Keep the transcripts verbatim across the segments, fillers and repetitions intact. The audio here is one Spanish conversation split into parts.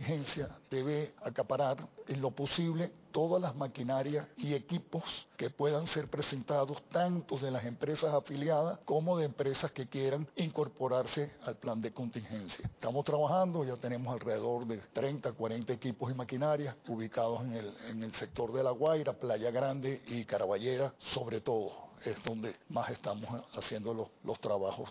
contingencia debe acaparar en lo posible todas las maquinarias y equipos que puedan ser presentados tanto de las empresas afiliadas como de empresas que quieran incorporarse al plan de contingencia. Estamos trabajando, ya tenemos alrededor de treinta, cuarenta equipos y maquinarias ubicados en el, en el sector de La Guaira, Playa Grande y Caraballera, sobre todo, es donde más estamos haciendo los, los trabajos.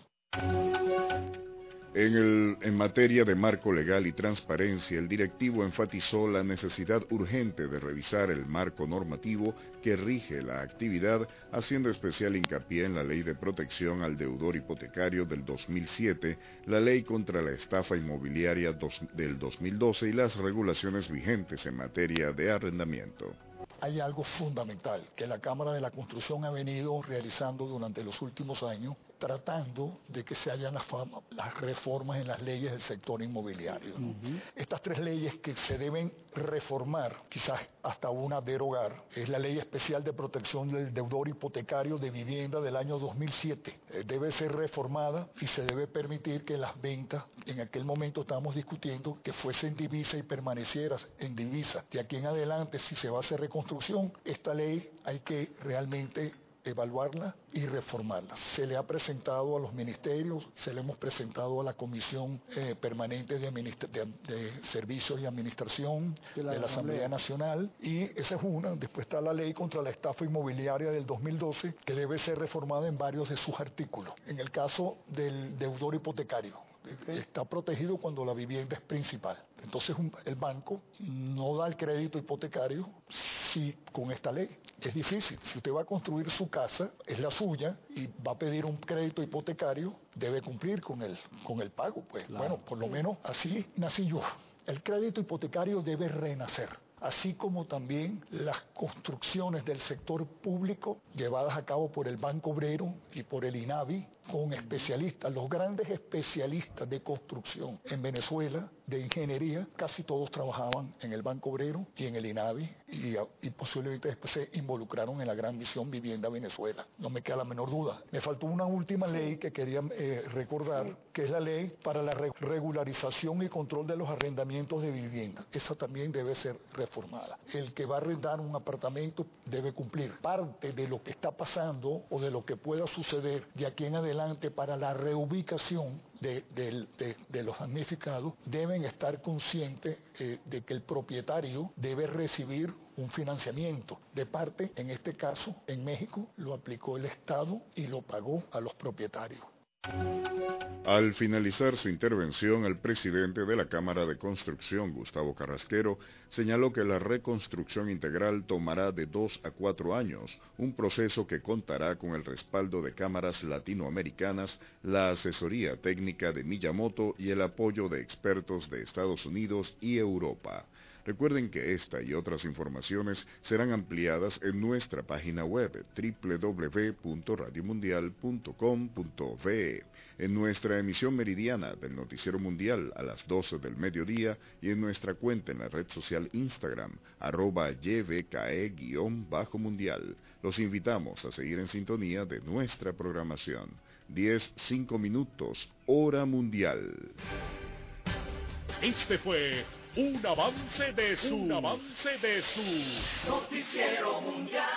En, el, en materia de marco legal y transparencia, el directivo enfatizó la necesidad urgente de revisar el marco normativo que rige la actividad, haciendo especial hincapié en la Ley de Protección al Deudor Hipotecario del dos mil siete, la Ley contra la Estafa Inmobiliaria dos, del dos mil doce y las regulaciones vigentes en materia de arrendamiento. Hay algo fundamental que la Cámara de la Construcción ha venido realizando durante los últimos años, tratando de que se hayan las, las reformas en las leyes del sector inmobiliario, ¿no? Uh-huh. Estas tres leyes que se deben reformar, quizás hasta una derogar, es la Ley Especial de Protección del Deudor Hipotecario de Vivienda del año dos mil siete. Eh, debe ser reformada y se debe permitir que las ventas, en aquel momento estábamos discutiendo, que fuesen divisa y permanecieran en divisa. De aquí en adelante, si se va a hacer reconstrucción, esta ley hay que realmente evaluarla y reformarla. Se le ha presentado a los ministerios, se le hemos presentado a la Comisión eh, Permanente de, de, de Servicios y Administración de la, de la Asamblea Nacional, y esa es una. Después está la Ley contra la Estafa Inmobiliaria del dos mil doce, que debe ser reformada en varios de sus artículos. En el caso del deudor hipotecario, está protegido cuando la vivienda es principal. Entonces un, el banco no da el crédito hipotecario si con esta ley. Es difícil. Si usted va a construir su casa, es la suya, y va a pedir un crédito hipotecario, debe cumplir con el, con el pago. Pues claro. Bueno, por lo menos así nací yo. El crédito hipotecario debe renacer, así como también las construcciones del sector público llevadas a cabo por el Banco Obrero y por el INAVI, con especialistas, los grandes especialistas de construcción en Venezuela, de ingeniería, casi todos trabajaban en el Banco Obrero y en el INAVI, y, y posiblemente después se involucraron en la gran misión Vivienda Venezuela. No me queda la menor duda. Me faltó una última ley que quería eh, recordar, que es la ley para la re regularización y control de los arrendamientos de vivienda. Esa también debe ser reformada. El que va a arrendar un apartamento debe cumplir parte de lo que está pasando o de lo que pueda suceder de aquí en adelante para la reubicación de, de, de, de los damnificados. Deben estar conscientes eh, de que el propietario debe recibir un financiamiento de parte, en este caso en México lo aplicó el Estado y lo pagó a los propietarios. Al finalizar su intervención, el presidente de la Cámara de Construcción, Gustavo Carrasquero, señaló que la reconstrucción integral tomará de dos a cuatro años, un proceso que contará con el respaldo de cámaras latinoamericanas, la asesoría técnica de Miyamoto y el apoyo de expertos de Estados Unidos y Europa. Recuerden que esta y otras informaciones serán ampliadas en nuestra página web doble u doble u doble u punto radio mundial punto com punto ve, en nuestra emisión meridiana del Noticiero Mundial a las doce del mediodía y en nuestra cuenta en la red social Instagram, arroba Y V K E guión bajo mundial. Los invitamos a seguir en sintonía de nuestra programación. diez, cinco minutos, hora mundial. Este fue un avance de su, un avance de su Noticiero Mundial.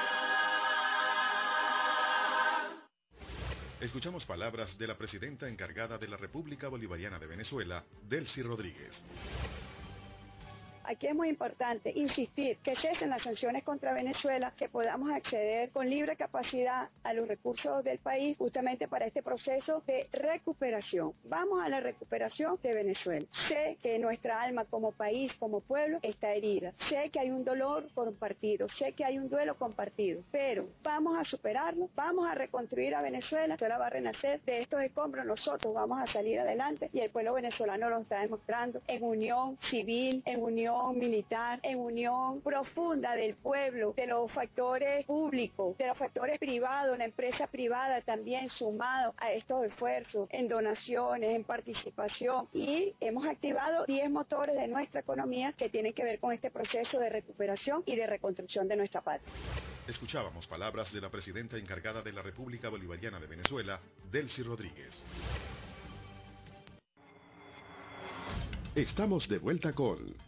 Escuchamos palabras de la presidenta encargada de la República Bolivariana de Venezuela, Delcy Rodríguez. Aquí es muy importante insistir que cesen las sanciones contra Venezuela, que podamos acceder con libre capacidad a los recursos del país justamente para este proceso de recuperación. Vamos a la recuperación de Venezuela. Sé que nuestra alma como país, como pueblo, está herida. Sé que hay un dolor compartido, sé que hay un duelo compartido, pero vamos a superarlo, vamos a reconstruir a Venezuela. Venezuela va a renacer de estos escombros, nosotros vamos a salir adelante y el pueblo venezolano lo está demostrando en unión civil, en unión militar, en unión profunda del pueblo, de los factores públicos, de los factores privados, la empresa privada también sumado a estos esfuerzos en donaciones, en participación, y hemos activado diez motores de nuestra economía que tienen que ver con este proceso de recuperación y de reconstrucción de nuestra patria. Escuchábamos palabras de la presidenta encargada de la República Bolivariana de Venezuela, Delcy Rodríguez. Estamos de vuelta con